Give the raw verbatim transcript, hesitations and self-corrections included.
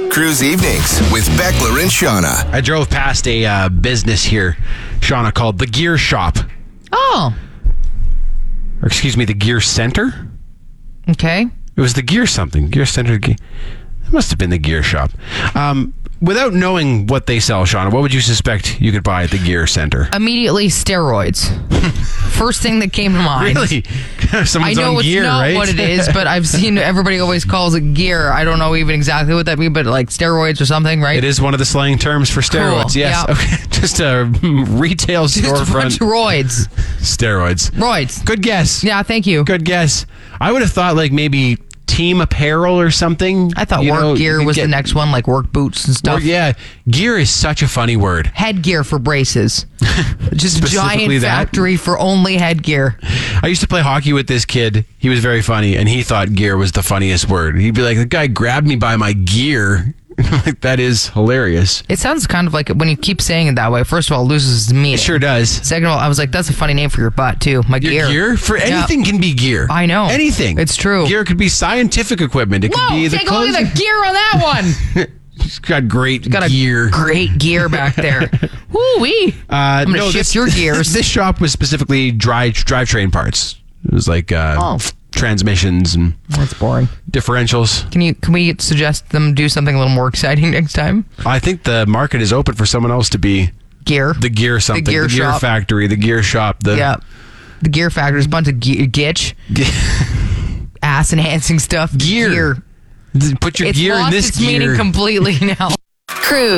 Cruise Evenings with Beckler and Shauna. I drove past a uh, business here, Shauna, called the Gear Shop. Oh. Or excuse me, the Gear Center? Okay. It was the Gear something. Gear Center. Ge- It must have been the Gear Shop. Um, without knowing what they sell, Shauna, what would you suspect you could buy at the Gear Center? Immediately steroids. First thing that came to mind. Really? Someone's I know on it's gear, not right? what it is, but I've seen everybody always calls it gear. I don't know even exactly what that means, but like steroids or something, right? It is one of the slang terms for steroids. Cool. Yes. Yeah. Okay. Just a retail Just a bunch storefront. of roids. Steroids. Roids. Good guess. Yeah, thank you. Good guess. I would have thought like maybe team apparel or something. I thought You work know, you gear could was get- the next one, like work boots and stuff. Or, yeah, gear is such a funny word. Headgear for braces. Just a Specifically giant that? factory for only headgear. I used to play hockey with this kid. He was very funny, and he thought gear was the funniest word. He'd be like, the guy grabbed me by my gear. Like, that is hilarious. It sounds kind of like when you keep saying it that way. First of all, it loses its meaning. It sure does. Second of all, I was like, that's a funny name for your butt, too. My Your gear. gear? For Yeah. anything can be gear. I know. Anything. It's true. Gear could be scientific equipment. It could Whoa, be the take a look clothes. at the gear on that one. He's got great Got a gear. great gear back there. Woo-wee. Uh, I'm going to no, shift this, your gears. This shop was specifically drive drivetrain parts. It was like uh, Oh. transmissions and That's boring. differentials. Can you? Can we suggest them do something a little more exciting next time? I think the market is open for someone else to be Gear. the gear something. gear shop. factory, the gear shop. The Yeah. The gear factory is a bunch of ge- gitch, ass enhancing stuff. Gear. Gear. Put your It's gear in lost this its gear. meaning completely now. Cruise.